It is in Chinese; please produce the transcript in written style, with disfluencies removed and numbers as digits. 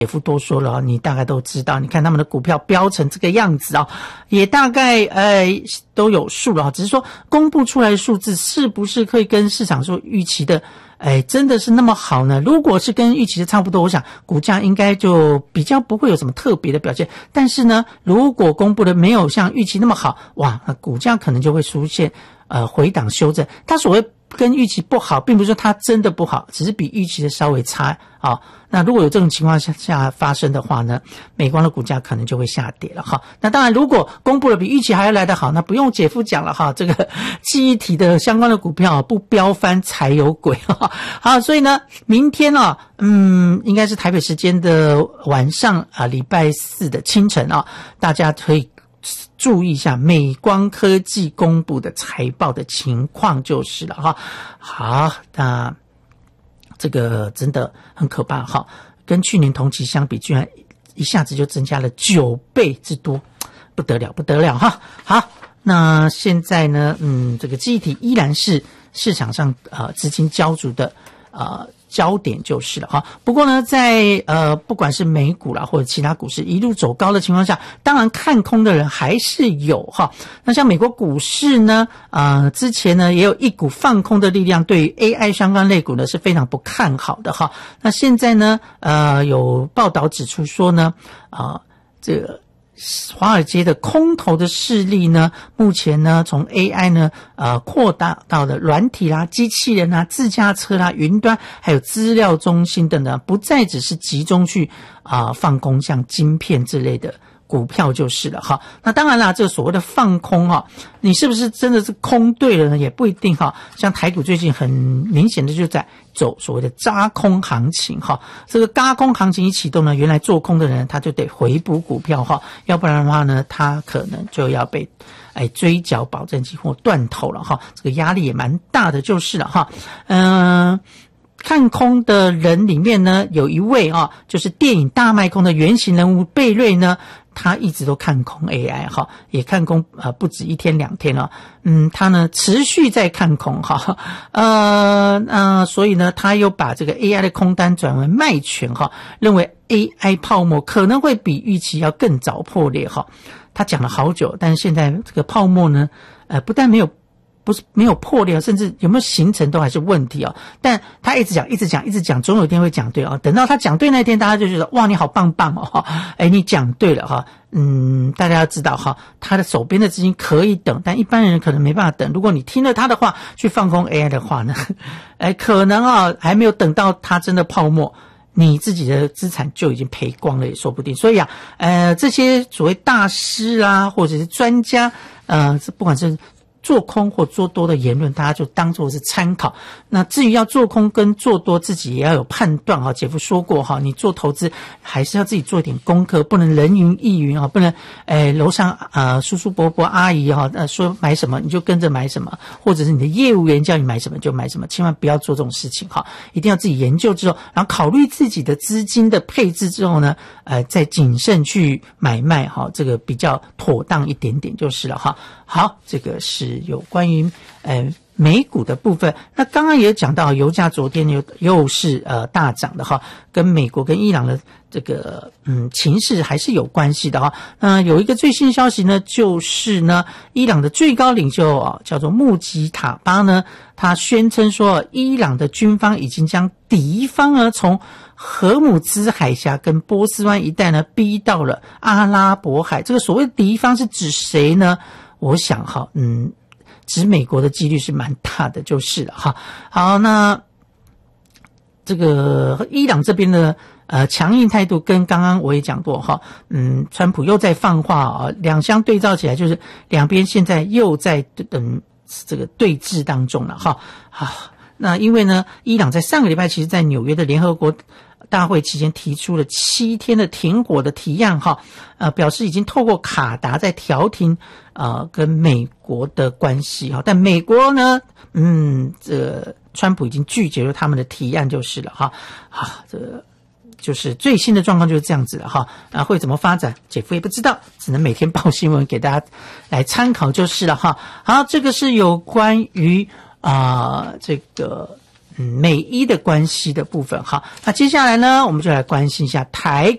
姐夫多说了，你大概都知道，你看他们的股票飙成这个样子啊，也大概都有数了，只是说公布出来的数字是不是可以跟市场所预期的真的是那么好呢？如果是跟预期的差不多，我想股价应该就比较不会有什么特别的表现。但是呢，如果公布的没有像预期那么好，哇，那股价可能就会出现回档修正。它所谓跟预期不好，并不是说它真的不好，只是比预期的稍微差啊。那如果有这种情况下发生的话呢，美光的股价可能就会下跌了哈。那当然，如果公布了比预期还要来得好，那不用姐夫讲了哈。这个记忆体的相关的股票不飙翻才有鬼哈。好，所以呢，明天啊，应该是台北时间的晚上啊，礼拜四的清晨啊，大家可以注意一下美光科技公布的财报的情况就是了哈。好，那这个真的很可怕哈，跟去年同期相比，居然一下子就增加了9倍之多，不得了不得了哈。好，那现在呢，这个记忆体依然是市场上资金焦灼的焦点就是了哈。不过呢，在不管是美股啦或者其他股市一路走高的情况下，当然看空的人还是有哈。那像美国股市呢，之前呢也有一股放空的力量，对于 AI 相关类股呢是非常不看好的哈。那现在呢，有报道指出说呢，这个华尔街的空头的势力呢，目前呢从 AI 呢扩大到了软体啦、机器人啦、自驾车啦、云端还有资料中心等等，不再只是集中去放空像晶片之类的股票就是了哈。那当然啦，这个所谓的放空你是不是真的是空对了呢？也不一定哈。像台股最近很明显的就在走所谓的轧空行情哈。这个轧空行情一启动呢，原来做空的人他就得回补股票哈，要不然的话呢，他可能就要被追缴保证金或断头了哈。这个压力也蛮大的就是了哈。看空的人里面呢，有一位就是电影大卖空的原型人物贝瑞呢，他一直都看空 AI 哈，也看空不止1天2天了，他呢持续在看空哈，所以呢他又把这个 AI 的空单转为卖权哈，认为 AI 泡沫可能会比预期要更早破裂哈。他讲了好久，但是现在这个泡沫呢，不但不是没有破裂，甚至有没有形成都还是问题但他一直讲，总有一天会讲对等到他讲对那天，大家就觉得哇，你好棒棒你讲对了哈。大家要知道哈，他的手边的资金可以等，但一般人可能没办法等。如果你听了他的话去放空 AI 的话呢，可能还没有等到他真的泡沫，你自己的资产就已经赔光了也说不定。所以这些所谓大师啊，或者是专家，不管是做空或做多的言论，大家就当作是参考。那至于要做空跟做多，自己也要有判断姐夫说过你做投资还是要自己做一点功课，不能人云亦云不能楼上叔叔伯伯阿姨说买什么你就跟着买什么，或者是你的业务员叫你买什么就买什么，千万不要做这种事情一定要自己研究之后，然后考虑自己的资金的配置之后呢，再谨慎去买卖这个比较妥当一点点就是了好，这个是有关于美股的部分。那刚刚也讲到油价昨天又是大涨的跟美国跟伊朗的这个情势还是有关系的有一个最新消息呢，就是呢伊朗的最高领袖叫做穆吉塔巴呢，他宣称说伊朗的军方已经将敌方呢从荷姆兹海峡跟波斯湾一带呢逼到了阿拉伯海。这个所谓的敌方是指谁呢？我想指美国的几率是蛮大的就是了好，那这个伊朗这边的强硬态度跟刚刚我也讲过川普又在放话两相对照起来，就是两边现在又在这个对峙当中了那因为呢，伊朗在上个礼拜其实在纽约的联合国大会期间提出了7天的停火的提案表示已经透过卡达在调停跟美国的关系但美国呢这川普已经拒绝了他们的提案就是了这就是最新的状况就是这样子了会怎么发展姐夫也不知道，只能每天报新闻给大家来参考就是了好，这个是有关于这个美伊的关系的部分。好，那接下来呢，我们就来关心一下台